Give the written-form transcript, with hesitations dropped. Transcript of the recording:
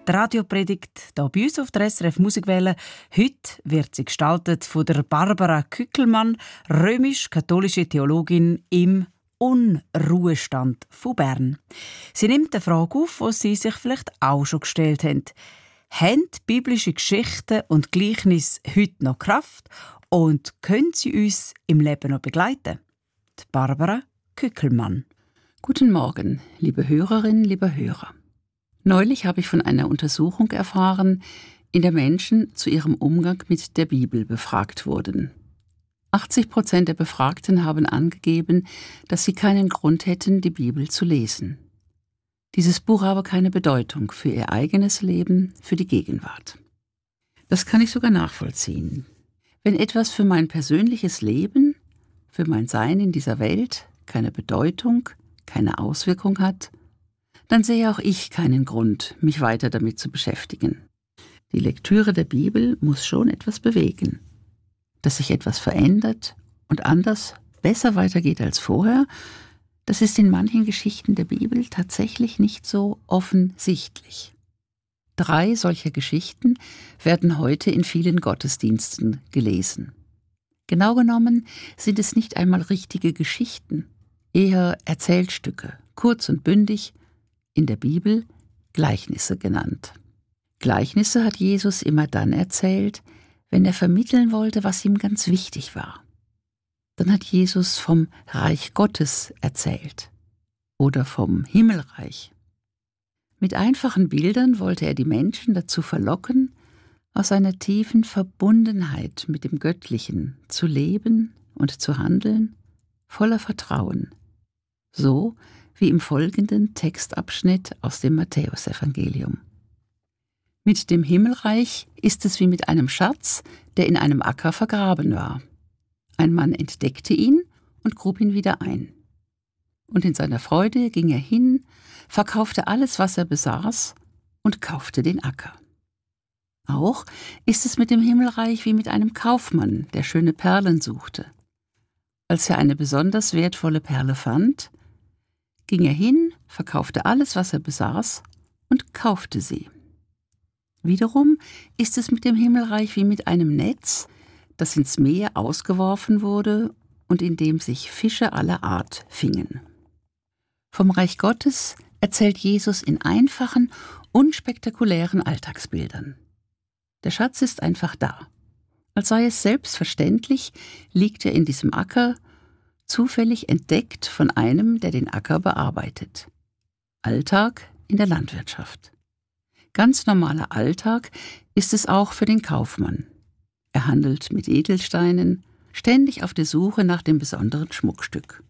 Die Radiopredigt hier bei uns auf der SRF Musikwelle. Heute wird sie gestaltet von der Barbara Kückelmann, römisch-katholische Theologin im Unruhestand von Bern. Sie nimmt eine Frage auf, die Sie sich vielleicht auch schon gestellt haben. Haben biblische Geschichten und Gleichnisse heute noch Kraft und können sie uns im Leben noch begleiten? Die Barbara Kückelmann. Guten Morgen, liebe Hörerinnen, liebe Hörer. Neulich habe ich von einer Untersuchung erfahren, in der Menschen zu ihrem Umgang mit der Bibel befragt wurden. 80% der Befragten haben angegeben, dass sie keinen Grund hätten, die Bibel zu lesen. Dieses Buch habe keine Bedeutung für ihr eigenes Leben, für die Gegenwart. Das kann ich sogar nachvollziehen. Wenn etwas für mein persönliches Leben, für mein Sein in dieser Welt keine Bedeutung, keine Auswirkung hat, dann sehe auch ich keinen Grund, mich weiter damit zu beschäftigen. Die Lektüre der Bibel muss schon etwas bewegen. Dass sich etwas verändert und anders, besser weitergeht als vorher, das ist in manchen Geschichten der Bibel tatsächlich nicht so offensichtlich. 3 solcher Geschichten werden heute in vielen Gottesdiensten gelesen. Genau genommen sind es nicht einmal richtige Geschichten, eher Erzählstücke, kurz und bündig, in der Bibel Gleichnisse genannt. Gleichnisse hat Jesus immer dann erzählt, wenn er vermitteln wollte, was ihm ganz wichtig war. Dann hat Jesus vom Reich Gottes erzählt oder vom Himmelreich. Mit einfachen Bildern wollte er die Menschen dazu verlocken, aus einer tiefen Verbundenheit mit dem Göttlichen zu leben und zu handeln, voller Vertrauen. So wie im folgenden Textabschnitt aus dem Matthäusevangelium. Mit dem Himmelreich ist es wie mit einem Schatz, der in einem Acker vergraben war. Ein Mann entdeckte ihn und grub ihn wieder ein. Und in seiner Freude ging er hin, verkaufte alles, was er besaß, und kaufte den Acker. Auch ist es mit dem Himmelreich wie mit einem Kaufmann, der schöne Perlen suchte. Als er eine besonders wertvolle Perle fand, ging er hin, verkaufte alles, was er besaß, und kaufte sie. Wiederum ist es mit dem Himmelreich wie mit einem Netz, das ins Meer ausgeworfen wurde und in dem sich Fische aller Art fingen. Vom Reich Gottes erzählt Jesus in einfachen, unspektakulären Alltagsbildern. Der Schatz ist einfach da. Als sei es selbstverständlich, liegt er in diesem Acker, zufällig entdeckt von einem, der den Acker bearbeitet. Alltag in der Landwirtschaft. Ganz normaler Alltag ist es auch für den Kaufmann. Er handelt mit Edelsteinen, ständig auf der Suche nach dem besonderen Schmuckstück.